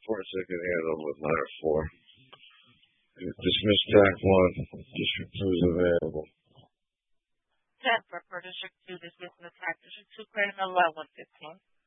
reports I can handle with letter 4. Dismiss track 1. District 2 is available. 10 for District 2, dismissing the track. District 2, claim number 115.